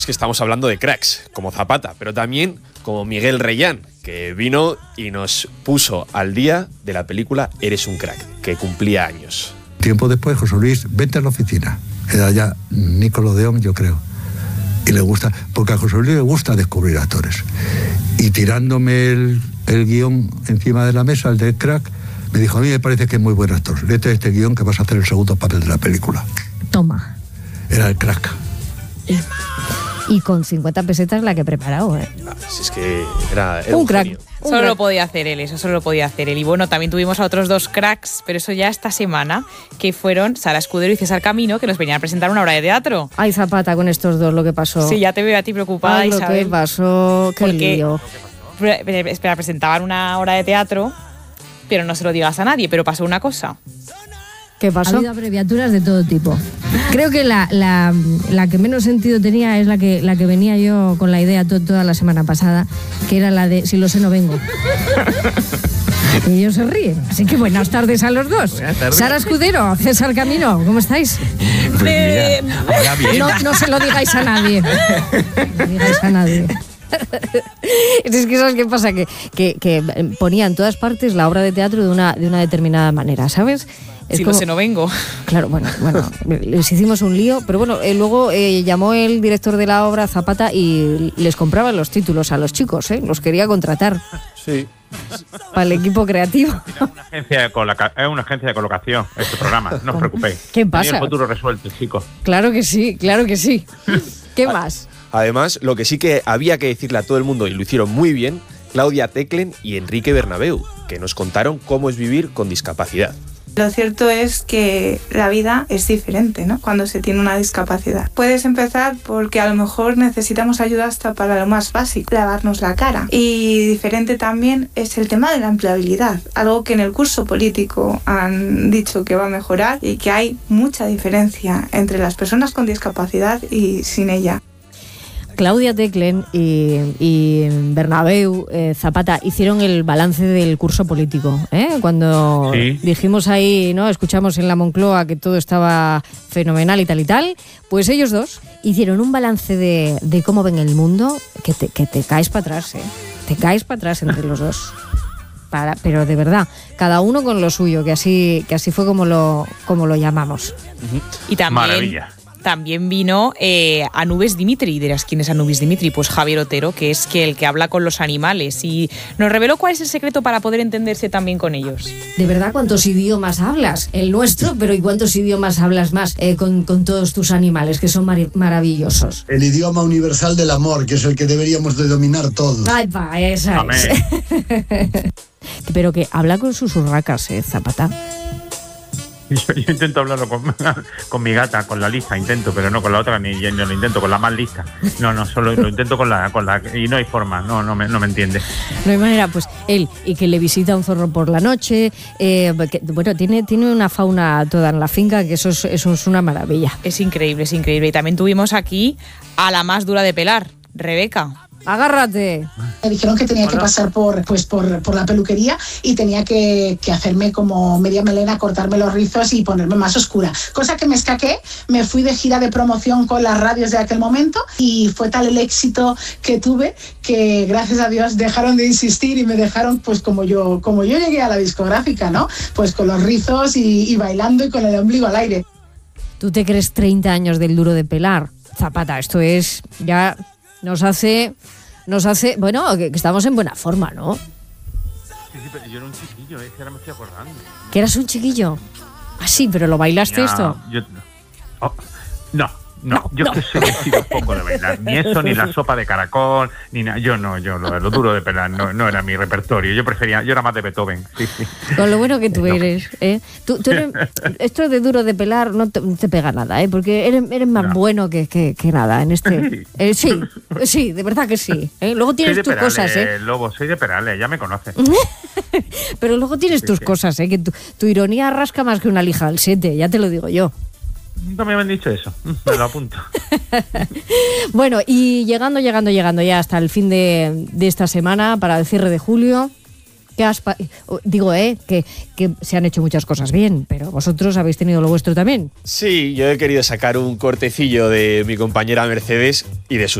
Es que estamos hablando de cracks, como Zapata, pero también como Miguel Reyán, que vino y nos puso al día de la película Eres un crack, que cumplía años. Tiempo después, José Luis, vente a la oficina. Era ya Nickelodeon, yo creo. Y le gusta, porque a José Luis le gusta descubrir actores. Y tirándome el guión encima de la mesa, el de crack, me dijo, a mí me parece que es muy buen actor. Léete este guión que vas a hacer el segundo papel de la película. Toma. Era el crack. Y con 50 pesetas la que he preparado, ¿eh? Si es que era un crack. genio. Solo lo podía hacer él, eso solo lo podía hacer él. Y bueno, también tuvimos a otros dos cracks, pero eso ya esta semana, que fueron Sara Escudero y César Camino, que nos venían a presentar una obra de teatro. Ay, Zapata, con estos dos, lo que pasó. Sí, ya te veo a ti preocupada, Ay, lo Isabel. que pasó, qué lío. Espera, presentaban una obra de teatro, pero no se lo digas a nadie, pero pasó una cosa. ¿Qué pasó? Ha habido abreviaturas de todo tipo. Creo que la que menos sentido tenía es la que venía yo con la idea toda la semana pasada, que era la de si lo sé no vengo. Y ellos se ríen. Así que buenas tardes a los dos. Sara Escudero, César Camino, ¿cómo estáis? Pues mira, bien. No se lo digáis a nadie. No lo digáis a nadie. Es que ¿sabes qué pasa? Que ponía en todas partes la obra de teatro de una determinada manera, ¿sabes? Es Si como, lo sé no vengo. Claro, bueno, les hicimos un lío, pero bueno, luego llamó el director de la obra, Zapata, y les compraba los títulos a los chicos, los quería contratar. Sí. Para el equipo creativo. Es una agencia de colocación este programa, no os preocupéis. ¿Qué pasa? Tenía el futuro resuelto, chicos. Claro que sí, claro que sí. ¿Qué más? Además, lo que sí que había que decirle a todo el mundo, y lo hicieron muy bien, Claudia Teclen y Enrique Bernabeu, que nos contaron cómo es vivir con discapacidad. Lo cierto es que la vida es diferente, ¿no? Cuando se tiene una discapacidad. Puedes empezar porque a lo mejor necesitamos ayuda hasta para lo más básico, lavarnos la cara. Y diferente también es el tema de la empleabilidad, algo que en el curso político han dicho que va a mejorar y que hay mucha diferencia entre las personas con discapacidad y sin ella. Claudia Teclen y Bernabeu, Zapata, hicieron el balance del curso político, cuando dijimos ahí, ¿no? Escuchamos en la Moncloa que todo estaba fenomenal y tal, pues ellos dos hicieron un balance de cómo ven el mundo que te caes para atrás, te caes para atrás entre los dos. Pero de verdad, cada uno con lo suyo, que así fue como lo llamamos. Y también... Maravilla. También vino Anubis Dimitri. Dirás, ¿quién es Anubis Dimitri? Pues Javier Otero, que es el que habla con los animales y nos reveló cuál es el secreto para poder entenderse también con ellos. De verdad, ¿cuántos idiomas hablas? El nuestro, pero ¿y cuántos idiomas hablas más con todos tus animales, que son maravillosos? El idioma universal del amor, que es el que deberíamos de dominar todos. Ay, va, esa es. Pero que habla con susurracas, Zapata. Yo intento hablarlo con mi gata, con la lista, pero no con la otra, ni yo lo intento, con la más lista. No, solo lo intento con la y no hay forma, no me entiende. No hay manera, pues él, y que le visita un zorro por la noche, bueno, tiene una fauna toda en la finca, que eso es una maravilla. Es increíble. Y también tuvimos aquí a la más dura de pelar, Rebeca. Agárrate. Me dijeron que tenía que pasar por la peluquería y tenía que hacerme como media melena, cortarme los rizos y ponerme más oscura. Cosa que me escaqué, me fui de gira de promoción con las radios de aquel momento y fue tal el éxito que tuve que gracias a Dios dejaron de insistir y me dejaron pues como yo llegué a la discográfica, ¿no? Pues con los rizos y bailando y con el ombligo al aire. ¿Tú te crees 30 años del duro de pelar? Zapata, esto es ya... Nos hace, bueno, que estamos en buena forma, ¿no? Sí, pero yo era un chiquillo, que ahora me estoy acordando. ¿Que eras un chiquillo? Ah, sí, pero ¿lo bailaste esto? No, yo que sé que he sido poco de bailar, ni eso, ni la sopa de caracol, ni nada. Yo lo duro de pelar no era mi repertorio. Yo era más de Beethoven. Sí. Con lo bueno que tú eres, Tú eres, esto de duro de pelar no te pega nada, porque eres más bueno que nada en este. Sí, de verdad que sí. Luego tienes tus Perales, cosas, Lobo, soy de Perales, ya me conoces. Pero luego tienes tus cosas, que tu ironía rasca más que una lija al 7, ya te lo digo yo. Nunca me habían dicho eso, me lo apunto. Bueno, y llegando ya hasta el fin de esta semana, para el cierre de julio, Digo, que se han hecho muchas cosas bien, pero vosotros habéis tenido lo vuestro también. Sí, yo he querido sacar un cortecillo de mi compañera Mercedes y de sus